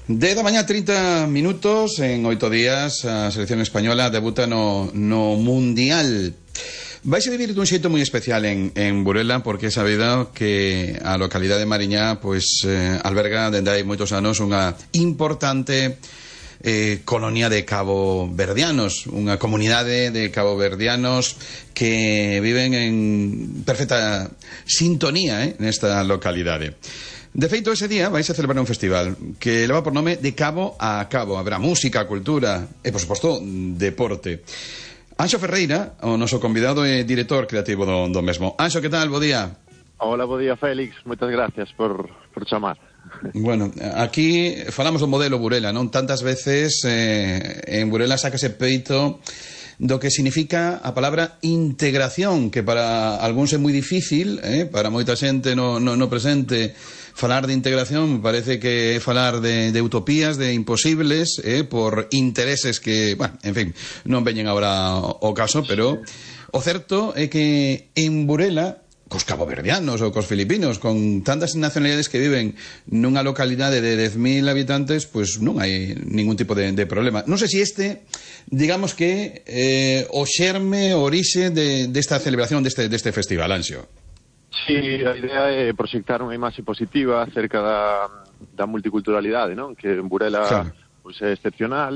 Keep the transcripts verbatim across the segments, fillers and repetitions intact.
dez da mañá, trinta minutos. En oito días a selección española debuta no, no Mundial. Vais a vivir dun xeito moi especial en, en Burela, porque é sabido que a localidade de Mariñá pois, eh, alberga dende hai moitos anos unha importante eh, colonia de caboverdianos, unha comunidade de caboverdianos que viven en perfecta sintonía eh, nesta localidade. De feito, ese día vais a celebrar un festival que leva por nome De Cabo a Cabo. Habrá música, cultura e, por suposto, deporte. Anxo Ferreira, o noso convidado e director creativo do, do mesmo. Anxo, que tal? Bo día. Hola, bo día, Félix. Moitas gracias por, por chamar. Bueno, aquí falamos do modelo Burela, non? Tantas veces eh, en Burela sácase peito do que significa a palabra integración, que para algúns é moi difícil, eh? Para moita xente no, no, no presente falar de integración me parece que é falar de, de utopías, de imposibles, eh? Por intereses que, bueno, en fin, non veñen agora o caso, pero o certo é que en Burela, cos caboverdianos ou cos filipinos, con tantas nacionalidades que viven nunha localidade de dez mil habitantes, pois non hai ningún tipo de, de problema. Non sei se este, digamos que eh, o xerme, o orixe de, desta celebración deste, deste festival, Anxo. Sí, a idea é proxectar unha imaxe positiva acerca da, da multiculturalidade, non? Que en Burela claro. Pois é excepcional.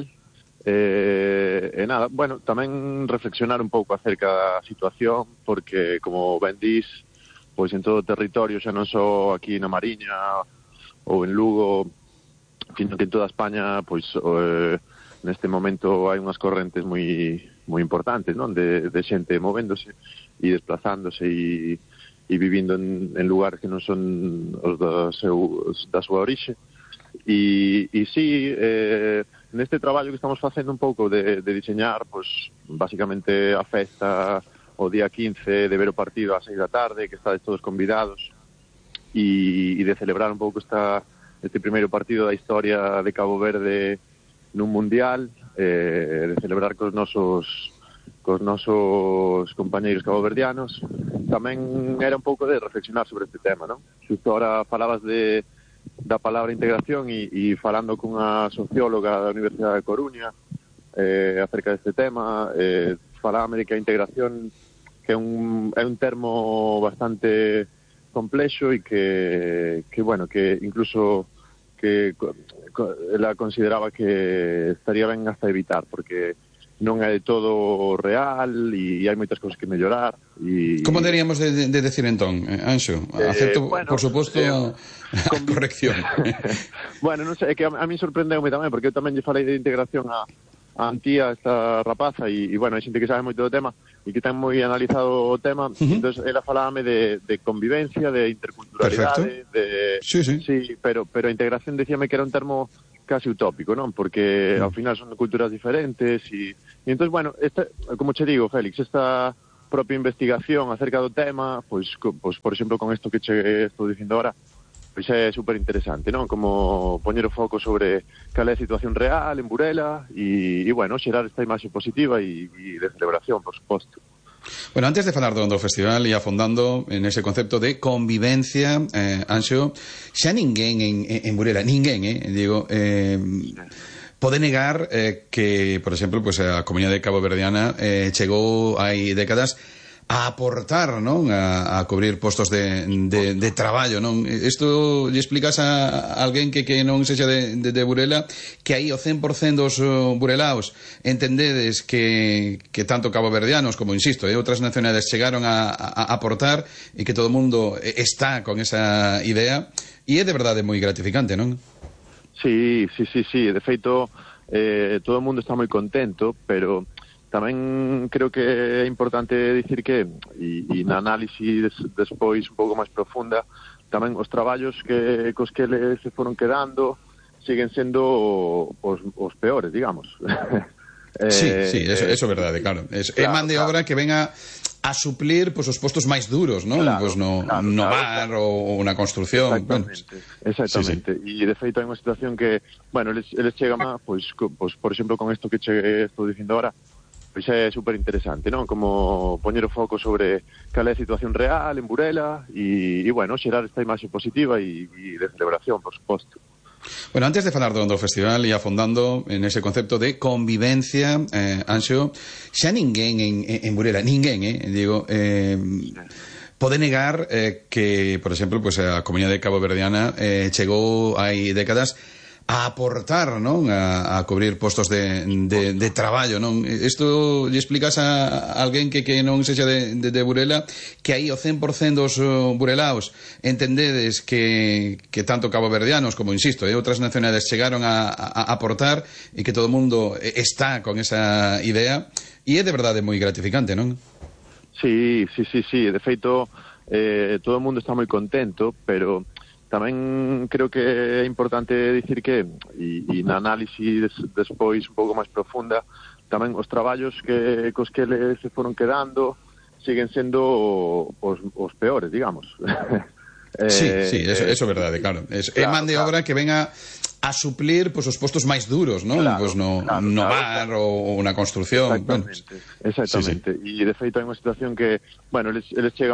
Eh, e nada, bueno, tamén reflexionar un pouco acerca da situación, porque, como ben dís, pois en todo o territorio, xa non só aquí na Mariña ou en Lugo, sino que en toda España, pois eh, neste momento hai unhas correntes moi moi importantes, non? De, de xente movéndose e desplazándose e, e vivindo en, en lugares que non son os da, seu, da súa orixe. E, e sí, eh, neste traballo que estamos facendo un pouco de, de diseñar, pois, basicamente a festa o día quince, de ver o partido ás seis da tarde, que estades todos convidados, e, e de celebrar un pouco esta, este primeiro partido da historia de Cabo Verde nun Mundial, eh, de celebrar cos nosos cos nosos compañeiros caboverdianos. Tamén era un pouco de reflexionar sobre este tema, non? Xusto ahora falabas de da palabra integración e, e falando cunha socióloga da Universidade de Coruña eh, acerca deste tema, eh, falábame de que a integración que é un, é un termo bastante complexo e que, que bueno, que incluso que ela consideraba que estaría ben hasta evitar, porque non é de todo real e hai moitas cousas que mellorar. E... Como deberíamos de, de, de decir entón, Anxo? Acepto, eh, bueno, por suposto, eh, a corrección. Bueno, non sei, é que a, a mí sorprendeume tamén, porque eu tamén lle falei de integración a, a Antía, esta rapaza, e, e bueno, hai xente que sabe moito do tema e que ten moi analizado o tema. Uh-huh. Entón, ela falábame de, de convivencia, de interculturalidade, de... Sí, sí. Sí, pero, pero a integración decíame que era un termo casi utópico, non? Porque ao final son culturas diferentes e, e entón, bueno, esta, como che digo, Félix, esta propia investigación acerca do tema, pois, pois por exemplo, con isto que che estou dicindo ahora, pois é super interesante, non? Como poñer o foco sobre cal é a situación real en Burela e, e bueno, xerar esta imaxe positiva e, e de celebración, por suposto. Bueno, antes de falar do, do festival e afondando en ese concepto de convivencia, eh, Anxo, xa ninguén en, en Burela, ninguén, eh, digo, eh, pode negar eh, que, por exemplo, pues, a comunidade caboverdiana eh, chegou hai décadas a aportar, non? A, a cubrir postos de, de, de traballo, non? Isto lle explicas a alguén que, que non sexa de, de, de Burela que aí o cen por cen dos uh, burelaos entendedes que, que tanto caboverdianos como, insisto, eh, outras nacionalidades chegaron a, a, a aportar e que todo o mundo está con esa idea e é de verdade moi gratificante, non? Sí, sí, sí, sí. De feito, eh, todo o mundo está moi contento, pero tamén creo que é importante dicir que, e, e na análise des, despois un pouco máis profunda, tamén os traballos que cos que le se foron quedando siguen sendo os, os peores, digamos. eh, sí, sí, eso, eso é verdade, claro. É claro, man de obra claro. Que venga a suplir pues, os postos máis duros, non? Claro, pues no, claro, no mar claro. Ou na construción. Exactamente, bueno, exactamente. E sí, sí. De feito hai unha situación que, bueno, eles, eles chegan a, pois, pues, pues, por exemplo, con isto que che estou dicindo ahora, pois é super interesante, non? Como poñer o foco sobre cal é a situación real en Burela e, e bueno, xerar esta imaxe positiva e, e de celebración, por suposto. Bueno, antes de falar do, do festival e afondando en ese concepto de convivencia, eh, Anxo, xa ninguén en, en Burela, ninguén, eh, digo, eh, pode negar eh, que, por exemplo, pues, a comunidade caboverdiana eh, chegou hai décadas a aportar, non? A, a cubrir postos de, de, de traballo, non? Isto lle explicas a, a alguén que, que non sexa de, de, de Burela que aí o cen por cento dos uh, burelaos entendedes que, que tanto caboverdianos como, insisto, eh, outras nacionalidades chegaron a, a, a aportar e que todo o mundo está con esa idea e é de verdade moi gratificante, non? Sí, sí, sí, sí. De feito, eh, todo o mundo está moi contento, pero tamén creo que é importante dicir que, e, e na análise des, despois un pouco máis profunda, tamén os traballos que cos que le se foron quedando siguen sendo os, os peores, digamos. eh, sí, sí, eso, eso é verdade, claro. É claro, man de claro. obra que venga a suplir pues, os postos máis duros, non? Claro, pues no, claro, no claro, mar claro. ou na construción. Exactamente, bueno, exactamente. Sí, sí. E de feito hai unha situación que, bueno, eles, eles chegan